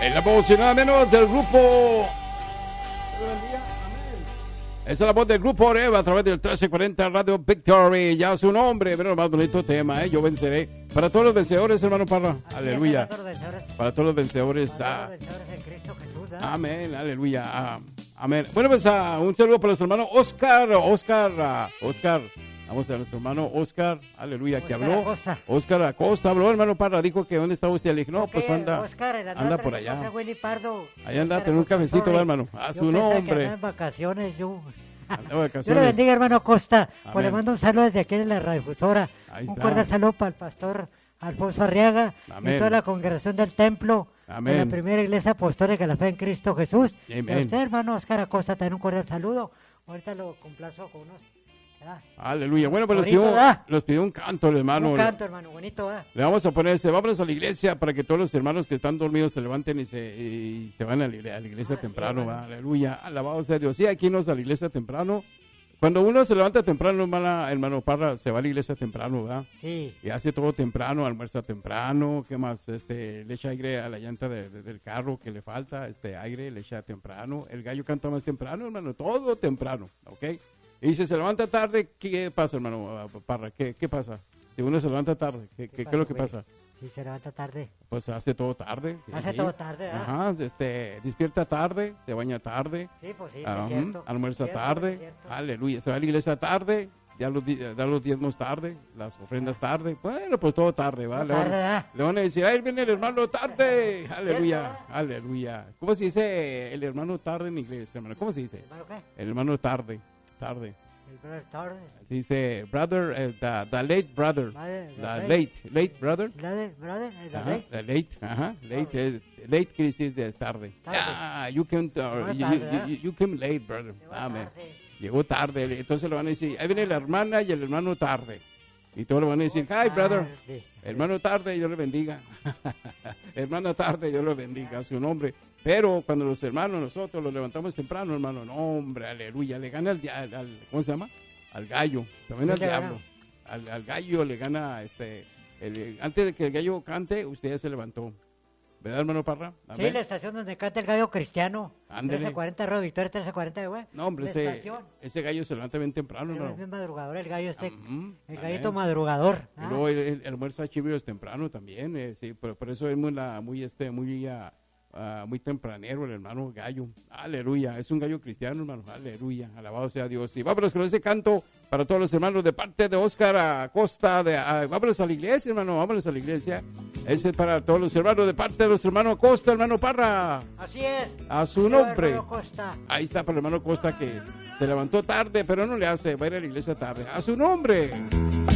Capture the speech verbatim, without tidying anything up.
En la voz y nada menos del grupo. Esa es la voz del grupo Oreva a través del trece cuarenta Radio Victory. Ya su nombre, pero el más bonito tema, ¿eh? Yo venceré. Para todos los vencedores, hermano Parra. Así aleluya. Es, para, todos para todos los vencedores. Para todos los vencedores en Cristo Jesús. ¿eh? Amén, aleluya. Ah, amén. Bueno, pues uh, un saludo para nuestro hermano Oscar. Oscar, uh, Oscar. Vamos a nuestro hermano Oscar, aleluya, Oscar que habló. Acosta. Oscar Acosta habló, hermano Parra, dijo que ¿dónde está usted? Le dije, no, pues anda, Oscar, anda por allá. Ahí anda, tener un cafecito, va, hermano, a su nombre. En vacaciones, yo. Vacaciones. Yo le bendiga, hermano Acosta. Pues le mando un saludo desde aquí en la radiodifusora. Un cordial saludo para el pastor Alfonso Arriaga. Amén. Y toda la congregación del templo. Amén. De la primera iglesia apostólica de la fe en Cristo Jesús. Amén. Y a usted, hermano Oscar Acosta, también un cordial saludo. Ahorita lo complazo con unos... Ah, aleluya. Bueno, pues bonito, los pidió, ¿ah? los pidió un canto, el hermano. Un canto, hermano, bonito. ¿ah? Le vamos a poner ese, vámonos a la iglesia para que todos los hermanos que están dormidos se levanten y se, y se van a la, a la iglesia ah, temprano. Sí, aleluya. Alabado sea Dios. Sí, aquí nos a la iglesia temprano. Cuando uno se levanta temprano, hermano, hermano Parra, se va a la iglesia temprano, ¿verdad? Sí. Y hace todo temprano, almuerza temprano, ¿qué más? Este, le echa aire a la llanta de, de, del carro que le falta, este aire le echa temprano. El gallo canta más temprano, hermano, todo temprano, ¿ok? Y si se levanta tarde, ¿qué pasa, hermano Parra? ¿Qué, qué pasa? Si uno se levanta tarde, ¿qué, ¿Qué, pasa, ¿qué es lo que güey? pasa? Si se levanta tarde. Pues hace todo tarde. Sí, hace sí. todo tarde, ¿ah? Ajá, este, despierta tarde, se baña tarde. Sí, pues sí, uh, es cierto. Almuerza cierto, tarde, aleluya. Se va a la iglesia tarde, ya los, da los diezmos tarde, las ofrendas tarde. Bueno, pues todo tarde, ¿va? Todo le, van, tarde, ¿ah? le van a decir, ahí viene el hermano tarde, aleluya, aleluya. ¿Cómo se dice el hermano tarde en inglés, hermano? ¿Cómo se dice? ¿El hermano qué? El hermano tarde, tarde. El brother tarde. Se dice brother, uh, the, the late brother. Vale, the late, late, late brother. Late brother, the ajá, late. The late, ajá, late, es, late quiere decir de tarde. Ah, you came, uh, you, you, you, you came late, brother. Llegó Amén. tarde. Llegó tarde, entonces le van a decir, ahí viene la hermana y el hermano tarde. Y todos le van a decir, hi, brother. Hermano tarde, Dios le bendiga. Hermano tarde, Dios le bendiga, a su nombre. Pero cuando los hermanos, nosotros los levantamos temprano, hermano, no, hombre, aleluya, le gana al, al, al ¿cómo se llama? Al gallo, también al diablo. Al, al gallo le gana, este, el, antes de que el gallo cante, usted ya se levantó. ¿Verdad, hermano Parra? Sí, la estación donde canta el gallo cristiano. Ándele. trece cuarenta, Radio Victoria, trece cuarenta, güey. No, hombre, ese, ese gallo se levanta bien temprano, ¿no? Es bien madrugador el gallo este, uh-huh. el gallito Amén. madrugador. Y ah. luego el, el almuerza chiviros temprano también, eh, sí, por, por eso es muy, la, muy, este, muy... Uh, Uh, muy tempranero el hermano gallo, aleluya, es un gallo cristiano, hermano, aleluya, alabado sea Dios. Y vámonos con ese canto para todos los hermanos de parte de Oscar Acosta, de, uh, vámonos a la iglesia, hermano, vámonos a la iglesia. Ese es para todos los hermanos de parte de nuestro hermano Acosta, hermano Parra. Así es. A su nombre. Ahí está para el hermano Acosta que se levantó tarde, pero no le hace, va a ir a la iglesia tarde. A su nombre.